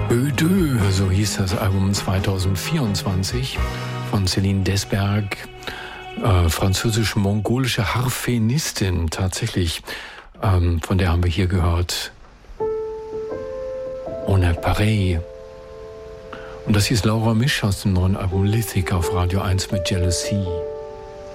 Deux, so hieß das Album 2024 von Céline Desberg, französisch-mongolische Harfenistin, tatsächlich, von der haben wir hier gehört, On est pareil. Und das hieß Laura Misch aus dem neuen Album Lithic auf Radio 1 mit Jealousy.